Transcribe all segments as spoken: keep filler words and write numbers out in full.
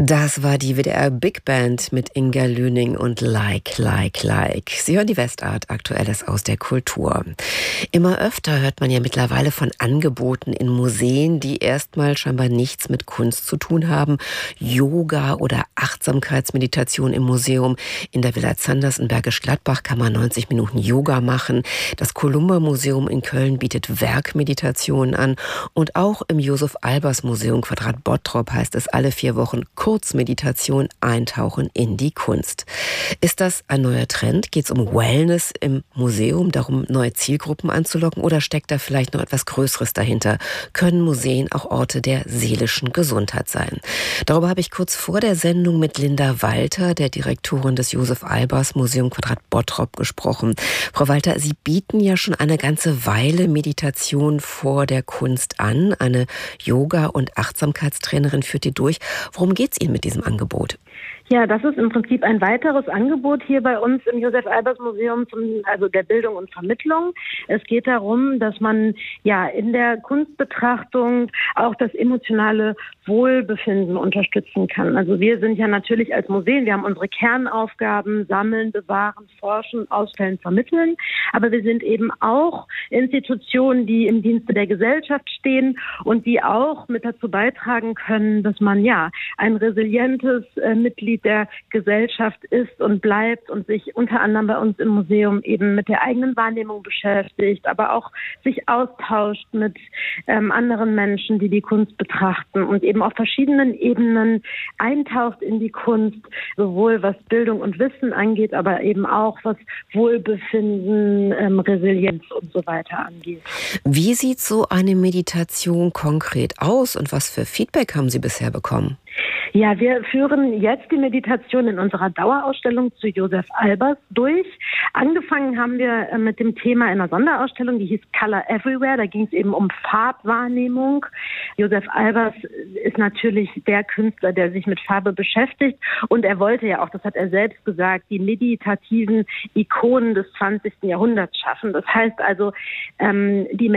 Das war die W D R Big Band mit Inga Lüning und Like, Like, Like. Sie hören die Westart, Aktuelles aus der Kultur. Immer öfter hört man ja mittlerweile von Angeboten in Museen, die erstmal scheinbar nichts mit Kunst zu tun haben. Yoga oder Achtsamkeitsmeditation im Museum. In der Villa Zanders in Bergisch Gladbach kann man neunzig Minuten Yoga machen. Das Columba Museum in Köln bietet Werkmeditationen an. Und auch im Josef-Albers-Museum Quadrat Bottrop heißt es alle vier Wochen Kurzmeditation, eintauchen in die Kunst. Ist das ein neuer Trend? Geht es um Wellness im Museum, darum neue Zielgruppen anzulocken, oder steckt da vielleicht noch etwas Größeres dahinter? Können Museen auch Orte der seelischen Gesundheit sein? Darüber habe ich kurz vor der Sendung mit Linda Walter, der Direktorin des Josef-Albers-Museum Quadrat Bottrop, gesprochen. Frau Walter, Sie bieten ja schon eine ganze Weile Meditation vor der Kunst an. Eine Yoga- und Achtsamkeitstrainerin führt die durch. Worum geht es Ihnen mit diesem Angebot? Ja, das ist im Prinzip ein weiteres Angebot hier bei uns im Josef-Albers-Museum, zum, also der Bildung und Vermittlung. Es geht darum, dass man ja in der Kunstbetrachtung auch das emotionale Wohlbefinden unterstützen kann. Also wir sind ja natürlich als Museen, wir haben unsere Kernaufgaben: sammeln, bewahren, forschen, ausstellen, vermitteln. Aber wir sind eben auch Institutionen, die im Dienste der Gesellschaft stehen und die auch mit dazu beitragen können, dass man ja ein resilientes äh, Mitglied der Gesellschaft ist und bleibt und sich unter anderem bei uns im Museum eben mit der eigenen Wahrnehmung beschäftigt, aber auch sich austauscht mit ähm, anderen Menschen, die die Kunst betrachten und eben auf verschiedenen Ebenen eintaucht in die Kunst, sowohl was Bildung und Wissen angeht, aber eben auch was Wohlbefinden, ähm, Resilienz und so weiter angeht. Wie sieht so eine Meditation konkret aus und was für Feedback haben Sie bisher bekommen? Ja, wir führen jetzt die Meditation in unserer Dauerausstellung zu Josef Albers durch. Angefangen haben wir mit dem Thema einer Sonderausstellung, die hieß Color Everywhere. Da ging es eben um Farbwahrnehmung. Josef Albers ist natürlich der Künstler, der sich mit Farbe beschäftigt. Und er wollte ja auch, das hat er selbst gesagt, die meditativen Ikonen des zwanzigsten Jahrhunderts schaffen. Das heißt also, ähm, die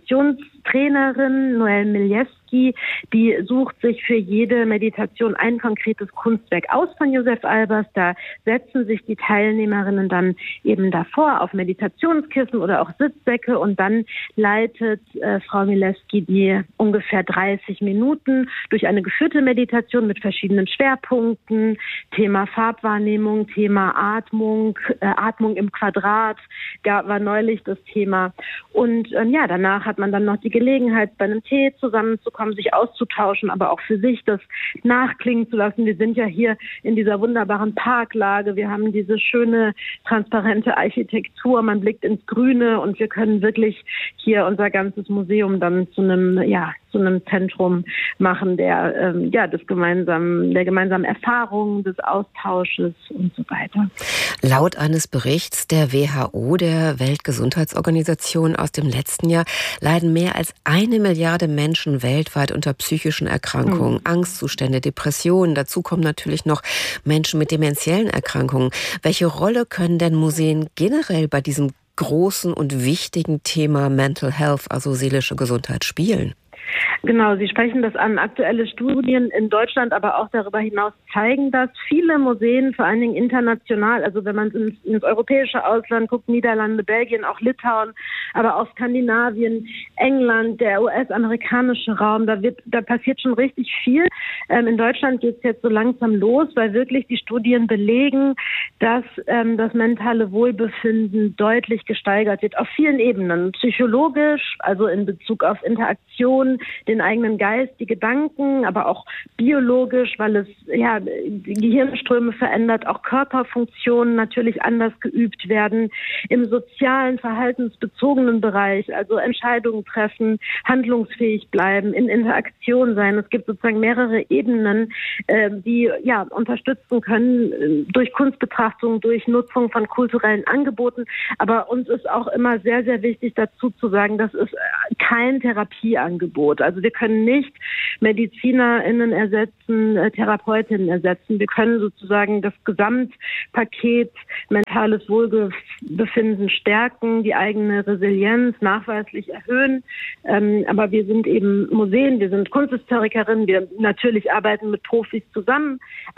Meditationstrainerin Noelle Milewski, die sucht sich für jede Meditation ein konkretes Kunstwerk aus von Josef Albers. Da setzen sich die Teilnehmerinnen dann eben davor auf Meditationskissen oder auch Sitzsäcke und dann leitet äh, Frau Milewski die ungefähr dreißig Minuten durch eine geführte Meditation mit verschiedenen Schwerpunkten: Thema Farbwahrnehmung, Thema Atmung, äh, Atmung im Quadrat, da war neulich das Thema. Und ähm, ja, danach hat man dann noch die Gelegenheit, bei einem Tee zusammenzukommen, sich auszutauschen, aber auch für sich das nachklingen zu lassen. Wir sind ja hier in dieser wunderbaren Parklage. Wir haben diese schöne, transparente Architektur. Man blickt ins Grüne und wir können wirklich hier unser ganzes Museum dann zu einem, ja, zu einem Zentrum machen, der, ähm, ja, des gemeinsamen, der gemeinsamen Erfahrungen, des Austausches und so weiter. Laut eines Berichts der W H O, der Weltgesundheitsorganisation, aus dem letzten Jahr leiden mehr als eine Milliarde Menschen weltweit unter psychischen Erkrankungen, mhm. Angstzustände, Depressionen. Dazu kommen natürlich noch Menschen mit demenziellen Erkrankungen. Welche Rolle können denn Museen generell bei diesem großen und wichtigen Thema Mental Health, also seelische Gesundheit, spielen? Genau, Sie sprechen das an. Aktuelle Studien in Deutschland, aber auch darüber hinaus zeigen das. Viele Museen, vor allen Dingen international, also wenn man ins, ins europäische Ausland guckt, Niederlande, Belgien, auch Litauen, aber auch Skandinavien, England, der U S-amerikanische Raum, da wird, da passiert schon richtig viel. Ähm, in Deutschland geht es jetzt so langsam los, weil wirklich die Studien belegen, dass ähm, das mentale Wohlbefinden deutlich gesteigert wird, auf vielen Ebenen. Psychologisch, also in Bezug auf Interaktion, den eigenen Geist, die Gedanken, aber auch biologisch, weil es ja die Gehirnströme verändert, auch Körperfunktionen natürlich anders geübt werden, im sozialen, verhaltensbezogenen Bereich, also Entscheidungen treffen, handlungsfähig bleiben, in Interaktion sein. Es gibt sozusagen mehrere Ebenen, äh, die ja unterstützen können äh, durch Kunstbetrachtung, durch Nutzung von kulturellen Angeboten. Aber uns ist auch immer sehr, sehr wichtig dazu zu sagen, das ist kein Therapieangebot. Angebot. Also wir können nicht MedizinerInnen ersetzen, äh, Therapeutinnen ersetzen. Wir können sozusagen das Gesamtpaket mentales Wohlbefinden stärken, die eigene Resilienz nachweislich erhöhen. Ähm, aber wir sind eben Museen, wir sind Kunsthistorikerinnen, wir natürlich arbeiten mit Profis zusammen,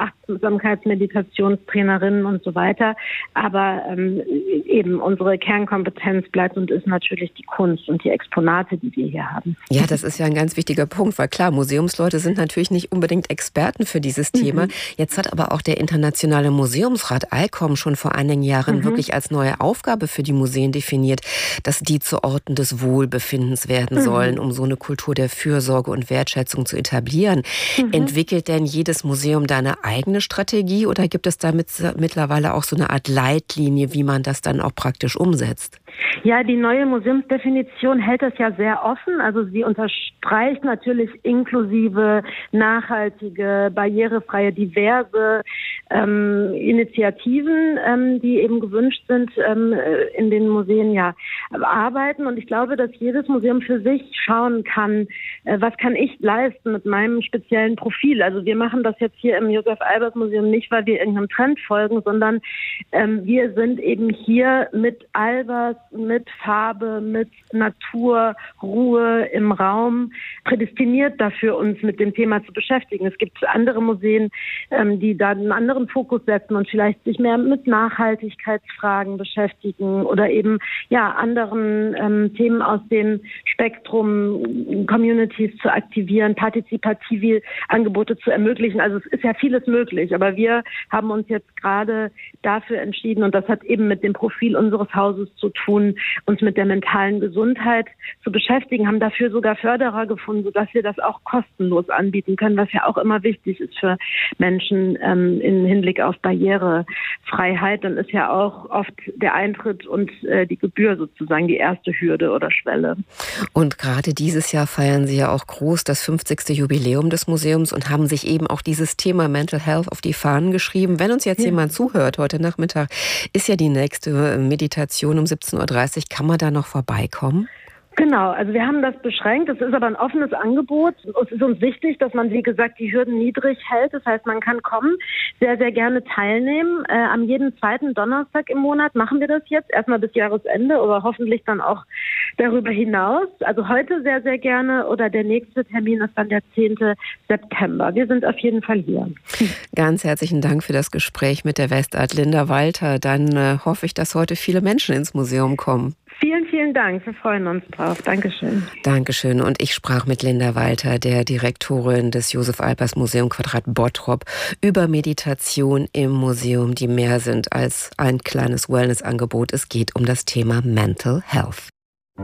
Achtsamkeitsmeditationstrainerinnen und so weiter. Aber ähm, eben unsere Kernkompetenz bleibt und ist natürlich die Kunst und die Exponate, die wir hier haben. Ja, das ist ja ein ganz wichtiger Punkt, weil klar, Museumsleute sind natürlich nicht unbedingt Experten für dieses Thema. Mhm. Jetzt hat aber auch der Internationale Museumsrat I C O M schon vor einigen Jahren mhm. wirklich als neue Aufgabe für die Museen definiert, dass die zu Orten des Wohlbefindens werden mhm. sollen, um so eine Kultur der Fürsorge und Wertschätzung zu etablieren. Mhm. Entwickelt denn jedes Museum da eine eigene Strategie oder gibt es damit mittlerweile auch so eine Art Leitlinie, wie man das dann auch praktisch umsetzt? Ja, die neue Museumsdefinition hält das ja sehr offen. Also sie unterstreicht natürlich inklusive, nachhaltige, barrierefreie, diverse ähm, Initiativen, ähm, die eben gewünscht sind, ähm, in den Museen ja arbeiten. Und ich glaube, dass jedes Museum für sich schauen kann, äh, was kann ich leisten mit meinem speziellen Profil. Also wir machen das jetzt hier im Josef Albers Museum nicht, weil wir irgendeinem Trend folgen, sondern ähm, wir sind eben hier mit Albers, mit Farbe, mit Natur, Ruhe im Raum prädestiniert dafür, uns mit dem Thema zu beschäftigen. Es gibt andere Museen, ähm, die da einen anderen Fokus setzen und vielleicht sich mehr mit Nachhaltigkeitsfragen beschäftigen oder eben ja anderen ähm, Themen aus dem Spektrum, Communities zu aktivieren, partizipative Angebote zu ermöglichen. Also es ist ja vieles möglich, aber wir haben uns jetzt gerade dafür entschieden und das hat eben mit dem Profil unseres Hauses zu tun, uns mit der mentalen Gesundheit zu beschäftigen, haben dafür sogar Förderer gefunden, sodass wir das auch kostenlos anbieten können, was ja auch immer wichtig ist für Menschen ähm, im Hinblick auf Barrierefreiheit. Dann ist ja auch oft der Eintritt und äh, die Gebühr sozusagen die erste Hürde oder Schwelle. Und gerade dieses Jahr feiern Sie ja auch groß das fünfzigste Jubiläum des Museums und haben sich eben auch dieses Thema Mental Health auf die Fahnen geschrieben. Wenn uns jetzt ja. jemand zuhört, heute Nachmittag ist ja die nächste Meditation um siebzehn Uhr dreißig. Kann man da noch vorbeikommen? Genau, also wir haben das beschränkt. Es ist aber ein offenes Angebot. Es ist uns wichtig, dass man, wie gesagt, die Hürden niedrig hält. Das heißt, man kann kommen, sehr, sehr gerne teilnehmen. Äh, am jeden zweiten Donnerstag im Monat machen wir das jetzt, erstmal bis Jahresende, aber hoffentlich dann auch darüber hinaus. Also heute sehr, sehr gerne oder der nächste Termin ist dann der zehnten September. Wir sind auf jeden Fall hier. Ganz herzlichen Dank für das Gespräch mit der Westart Linda Walter. Dann äh, hoffe ich, dass heute viele Menschen ins Museum kommen. Vielen, vielen Dank. Wir freuen uns drauf. Dankeschön. Dankeschön. Und ich sprach mit Linda Walter, der Direktorin des Josef Albers Museum Quadrat Bottrop, über Meditation im Museum, die mehr sind als ein kleines Wellnessangebot. Es geht um das Thema Mental Health.